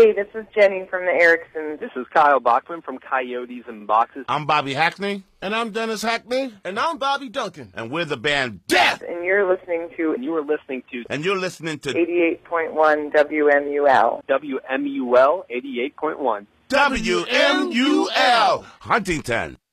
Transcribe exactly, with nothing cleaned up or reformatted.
Hey, this is Jenny from the Ericksons. This is Kyle Bachman from Coyotes and Boxes. I'm Bobby Hackney. And I'm Dennis Hackney. And I'm Bobby Duncan. And we're the band Death. And you're listening to... And you are listening to... And you're listening to... eighty-eight point one W M U L. W M U L eighty-eight point one. W M U L Huntington.